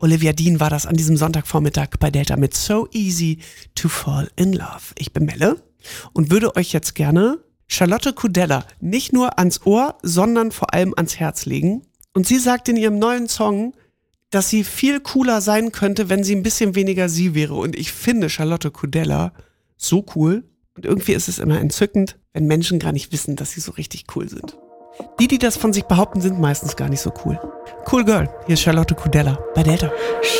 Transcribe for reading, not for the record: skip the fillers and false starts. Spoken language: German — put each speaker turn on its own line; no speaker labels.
Olivia Dean war das an diesem Sonntagvormittag bei Delta mit So Easy to Fall in Love. Ich bin Melle und würde euch jetzt gerne Charlotte Kudella nicht nur ans Ohr, sondern vor allem ans Herz legen. Und sie sagt in ihrem neuen Song, dass sie viel cooler sein könnte, wenn sie ein bisschen weniger sie wäre. Und ich finde Charlotte Kudella so cool. Und irgendwie ist es immer entzückend, wenn Menschen gar nicht wissen, dass sie so richtig cool sind. Die das von sich behaupten, sind meistens gar nicht so cool. Cool Girl, hier ist Charlotte Kudella bei Delta.